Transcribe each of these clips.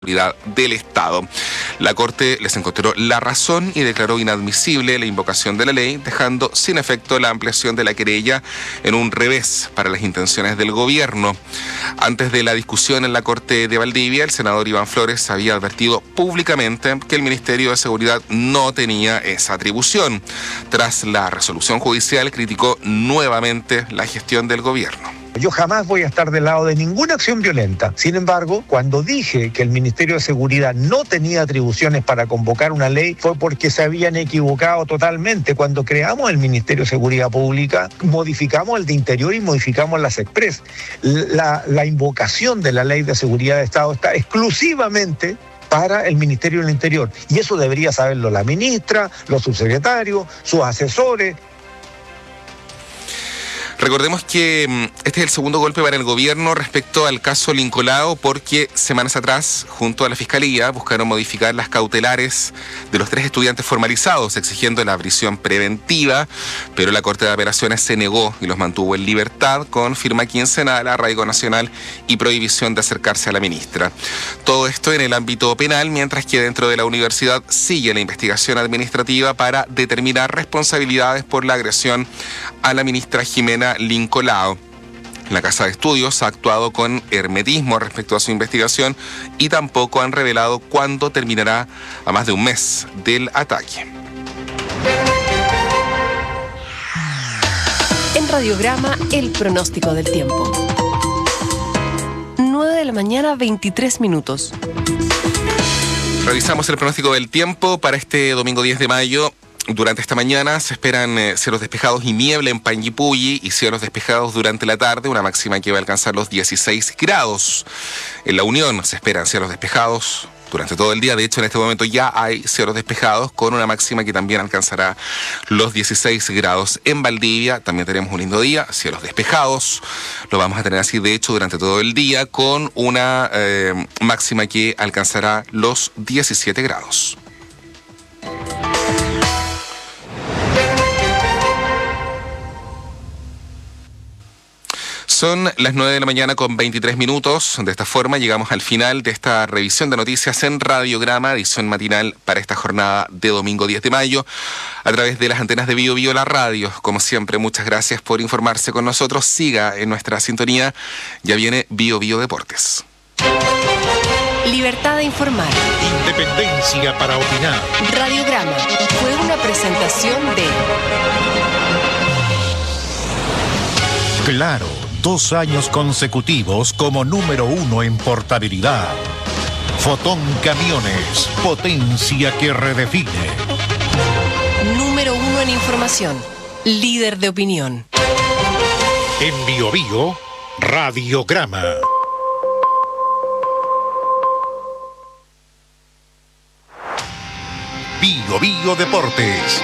del Estado. La Corte les encontró la razón y declaró inadmisible la invocación de la ley, dejando sin efecto la ampliación de la querella en un revés para las intenciones del gobierno. Antes de la discusión en la Corte de Valdivia, el senador Iván Flores había advertido públicamente que el Ministerio de Seguridad no tenía esa atribución. Tras la resolución judicial, criticó nuevamente la gestión del gobierno. Yo jamás voy a estar del lado de ninguna acción violenta. Sin embargo, cuando dije que el Ministerio de Seguridad no tenía atribuciones para convocar una ley, fue porque se habían equivocado totalmente. Cuando creamos el Ministerio de Seguridad Pública, modificamos el de Interior y modificamos las Express. La invocación de la Ley de Seguridad de Estado está exclusivamente para el Ministerio del Interior. Y eso debería saberlo la ministra, los subsecretarios, sus asesores. Recordemos que este es el segundo golpe para el gobierno respecto al caso Lincolao, porque semanas atrás, junto a la Fiscalía, buscaron modificar las cautelares de los 3 estudiantes formalizados, exigiendo la prisión preventiva, pero la Corte de Apelaciones se negó y los mantuvo en libertad con firma quincenal, arraigo nacional y prohibición de acercarse a la ministra. Todo esto en el ámbito penal, mientras que dentro de la universidad sigue la investigación administrativa para determinar responsabilidades por la agresión a la ministra Jimena Lincolao. La Casa de Estudios ha actuado con hermetismo respecto a su investigación y tampoco han revelado cuándo terminará a más de un mes del ataque. En Radiograma, el pronóstico del tiempo. 9 de la mañana, 23 minutos. Revisamos el pronóstico del tiempo para este domingo 10 de mayo. Durante esta mañana se esperan cielos despejados y niebla en Panguipulli y cielos despejados durante la tarde, una máxima que va a alcanzar los 16 grados. En La Unión se esperan cielos despejados durante todo el día. De hecho, en este momento ya hay cielos despejados con una máxima que también alcanzará los 16 grados. En Valdivia también tenemos un lindo día, cielos despejados. Lo vamos a tener así, de hecho, durante todo el día con una máxima que alcanzará los 17 grados. Son las 9 de la mañana con 23 minutos. De esta forma llegamos al final de esta revisión de noticias en Radiograma, edición matinal para esta jornada de domingo 10 de mayo, a través de las antenas de Bio Bio, la radio. Como siempre, muchas gracias por informarse con nosotros. Siga en nuestra sintonía. Ya viene Bio Bio Deportes. Libertad de informar. Independencia para opinar. Radiograma fue una presentación de... Claro. 2 años consecutivos como número 1 en portabilidad. Fotón Camiones, potencia que redefine. Número 1 en información, líder de opinión. En Bio Bio, Radiograma. Bio Bio Deportes.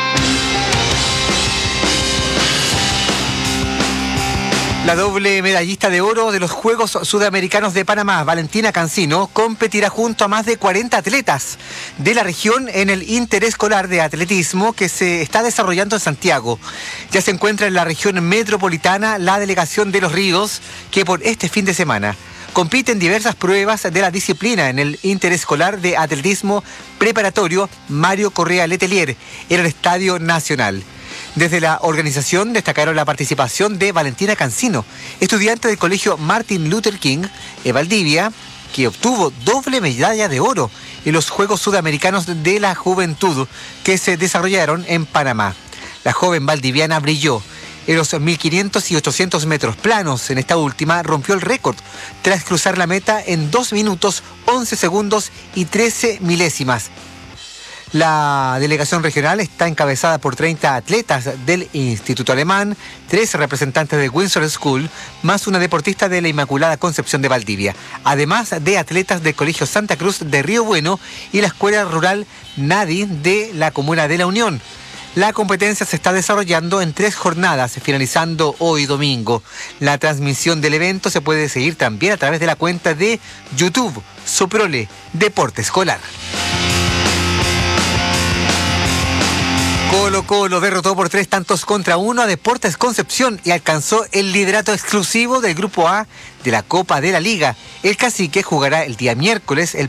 La doble medallista de oro de los Juegos Sudamericanos de Panamá, Valentina Cancino, competirá junto a más de 40 atletas de la región en el interescolar de atletismo que se está desarrollando en Santiago. Ya se encuentra en la región metropolitana la delegación de Los Ríos, que por este fin de semana compite en diversas pruebas de la disciplina en el interescolar de atletismo preparatorio Mario Correa Letelier en el Estadio Nacional. Desde la organización destacaron la participación de Valentina Cancino, estudiante del Colegio Martin Luther King en Valdivia, que obtuvo doble medalla de oro en los Juegos Sudamericanos de la Juventud que se desarrollaron en Panamá. La joven valdiviana brilló en los 1500 y 800 metros planos. En esta última rompió el récord tras cruzar la meta en 2 minutos, 11 segundos y 13 milésimas. La delegación regional está encabezada por 30 atletas del Instituto Alemán, 3 representantes de Windsor School, más una deportista de la Inmaculada Concepción de Valdivia, además de atletas del Colegio Santa Cruz de Río Bueno y la Escuela Rural Nadi de la Comuna de La Unión. La competencia se está desarrollando en 3 jornadas, finalizando hoy domingo. La transmisión del evento se puede seguir también a través de la cuenta de YouTube, Soprole Deporte Escolar. Colo-Colo derrotó por 3-1 a Deportes Concepción y alcanzó el liderato exclusivo del Grupo A de la Copa de la Liga. El Cacique jugará el día miércoles el